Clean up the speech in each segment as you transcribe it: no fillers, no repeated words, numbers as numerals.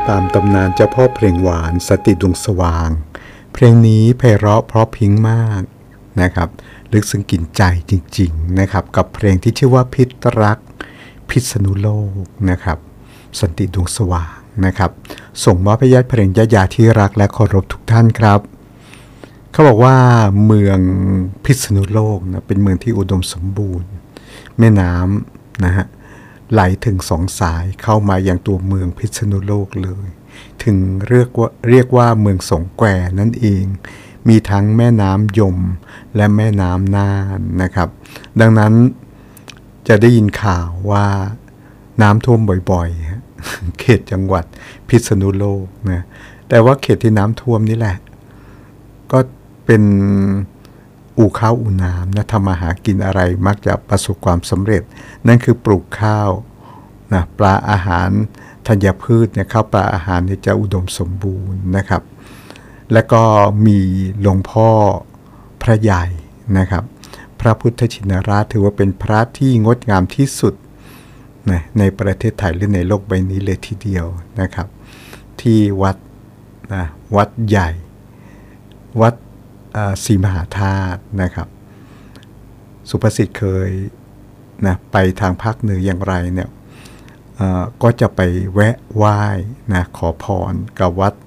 ตามตำนานเจ้าพ่อเพลงหวานสติดวงสว่างเพลงนี้ไพเราะเพราะพริ้งมากนะครับลึกซึ้งกินใจจริงๆนะครับกับเพลงที่ชื่อว่าพิษรักพิษณุโลกนะครับสันติดวงสว่างนะครับส่งมอบให้ญาติเพลงญาติที่รักและเคารพทุกท่านครับเขาบอกว่าเมืองพิษณุโลกนะเป็นเมืองที่อุดมสมบูรณ์แม่น้ำนะฮะไหลถึง2 สายเข้ามายังตัวเมืองพิษณุโลกเลยถึงเรียกว่าเมืองสองแควนั่นเองมีทั้งแม่น้ำยมและแม่น้ำน่านนะครับดังนั้นจะได้ยินข่าวว่าน้ำท่วมบ่อยๆ เขตจังหวัดพิษณุโลกนะแต่ว่าเขตที่น้ำท่วมนี่แหละก็เป็นอู่ข้าวอู่น้ำนะทำมาหากินอะไรมักจะประสบความสำเร็จนั่นคือปลูกข้าวนะปลาอาหารธัญพืชเนี่ยข้าวปลาอาหารเนี่ยจะอุดมสมบูรณ์นะครับและก็มีหลวงพ่อพระใหญ่นะครับพระพุทธชินราชถือว่าเป็นพระที่งดงามที่สุดนะในประเทศไทยหรือในโลกใบนี้เลยทีเดียวนะครับที่วัดนะวัดใหญ่วัดศรีมหาธาตุนะครับสุภสิทธิ์เคยนะไปทางภาคเหนืออย่างไรเนี่ยก็จะไปแวะไหว้นะขอพรกับวัด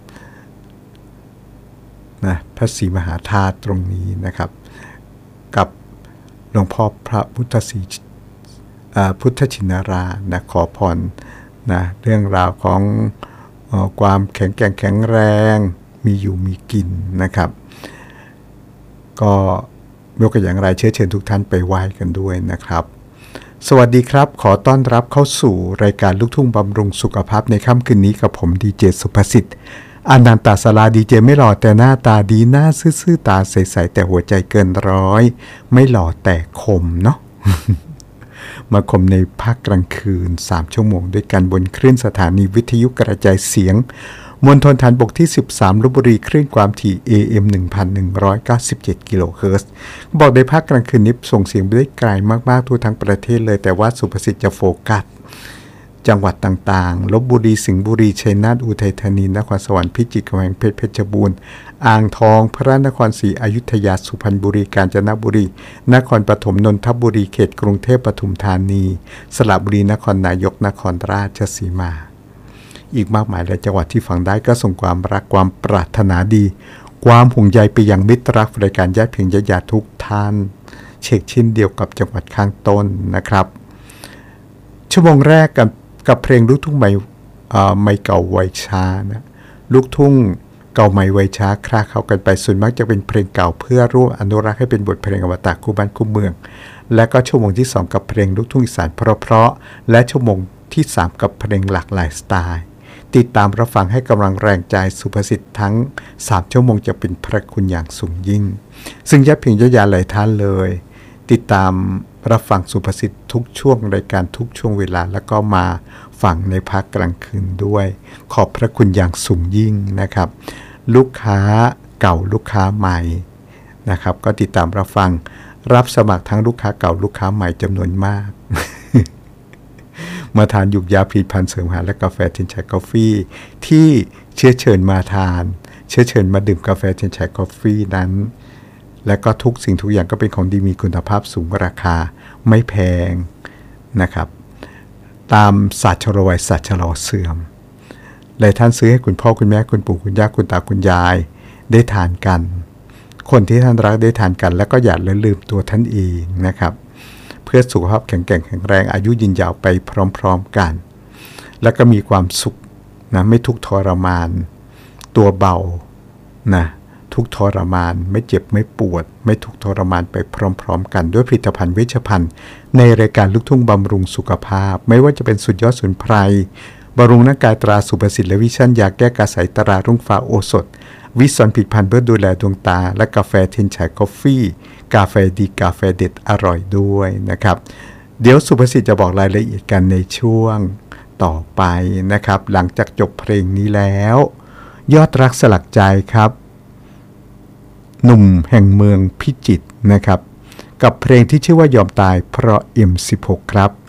นะพระศรีมหาธาตุตรงนี้นะครับกับหลวงพ่อพระพุทธชินราชนะขอพรนะเรื่องราวของความแข็งแกร่งแข็งแรงมีอยู่มีกินนะครับก็ยกอย่างไรเชิญทุกท่านไปไหว้กันด้วยนะครับสวัสดีครับขอต้อนรับเข้าสู่รายการลูกทุ่งบำรุงสุขภาพในค่ำคืนนี้กับผมดีเจสุภสิทธิ์อนันตศาลาดีเจไม่หล่อแต่หน้าตาดีหน้าซื่อๆตาใสๆแต่หัวใจเกินร้อยไม่หล่อแต่คมเนาะ มาคมในภาคกลางคืน3 ชั่วโมงด้วยกันบนคลื่นสถานีวิทยุกระจายเสียงมณฑลฐานบกที่13ลพบุรีคลื่นความถี่ AM 1197 กิโลเฮิรตซ์บอกในภาคกลางคืนนี้ส่งเสียงไปได้ไกลมากๆทั่วทั้งประเทศเลยแต่ว่าสุภสิทธิ์จะโฟกัสจังหวัดต่างๆลพบุรีสิงห์บุรีชัยนาทอุทัยธานีนครสวรรค์พิจิตรกำแพงเพชรเพชรบูรณ์อ่างทองพระนครศรีอยุธยาสุพรรณบุรีกาญจนบุรีนครปฐมนนทบุรีเขตกรุงเทพปทุมธานีสระบุรีนครนายกนครราชสีมาอีกมากมายหลายจังหวัดที่ฟังได้ก็ส่งความรักความปรารถนาดีความห่วงใยไปยังมิตรรักรายการญาติเพียงญาติทุกท่านเช็คชิ้นเดียวกับจังหวัดข้างต้นนะครับชั่วโมงแรกกับเพลงลูกทุ่งใหม่เก่าวัยช้านะลูกทุ่งเก่าใหม่วัยช้าคลาเข้ากันไปส่วนมากจะเป็นเพลงเก่าเพื่อร่วมอนุรักษ์ให้เป็นบทเพลงอมตะคู่บ้านคู่เมืองและก็ชั่วโมงที่2กับเพลงลูกทุ่งอีสานเพราะๆและชั่วโมงที่3กับเพลงหลากหลายสไตล์ติดตามรับฟังให้กำลังแรงใจสุภสิทธิ์ทั้ง3 ชั่วโมงจะเป็นพระคุณอย่างสูงยิ่งซึ่งญาติเพียงญาติหลายท่านเลยติดตามรับฟังสุภสิทธิ์ทุกช่วงรายการทุกช่วงเวลาแล้วก็มาฟังในภาคกลางคืนด้วยขอบพระคุณอย่างสูงยิ่งนะครับลูกค้าเก่าลูกค้าใหม่นะครับก็ติดตามรับฟังรับสมัครทั้งลูกค้าเก่าลูกค้าใหม่จำนวนมาก มาทานยุกยาผลิตภัณฑ์เสริมอาหารและกาแฟเทียนชัยกาแฟที่เชื้อเชิญมาทานเชื้อเชิญมาดื่มกาแฟเทียนชัยกาแฟนั้นและก็ทุกสิ่งทุกอย่างก็เป็นของดีมีคุณภาพสูงราคาไม่แพงนะครับตามศาสตร์ชะลอวัยศาสตร์ชะลอเสื่อมหลายท่านซื้อให้คุณพ่อคุณแม่คุณปู่คุณย่าคุณตาคุณยายได้ทานกันคนที่ท่านรักได้ทานกันแล้วก็อย่าลืมตัวท่านเองนะครับเพื่อสุขภาพแข็งแรงอายุยืนยาวไปพร้อมๆกันแล้วก็มีความสุขนะไม่ทุกข์ทรมานตัวเบานะทุกทรมานไม่เจ็บไม่ปวดไม่ทุกทรมานไปพร้อมๆกันด้วยผลิตภัณฑ์เวชภัณฑ์ในรายการลูกทุ่งบำรุงสุขภาพไม่ว่าจะเป็นสุดยอดสมุนไพรบำรุงร่างกายตราสุภสิทธิ์และวิชั่นยาแก้กระสายตรารุ่งฟ้าโอสถวิสอนผลิตภัณฑ์เพื่อดูแลดวงตาและกาแฟเทียนชัยกาแฟกาแฟดีกาแฟเด็ดอร่อยด้วยนะครับเดี๋ยวสุภสิทธิ์จะบอกรายละเอียดกันในช่วงต่อไปนะครับหลังจากจบเพลงนี้แล้วยอดรักสลักใจครับหนุ่มแห่งเมืองพิจิตรนะครับกับเพลงที่ชื่อว่ายอมตายเพราะ M16 ครับ